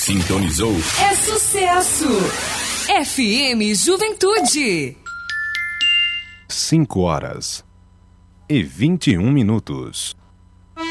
Sintonizou. É sucesso! FM Juventude. 5 horas e 21 minutos.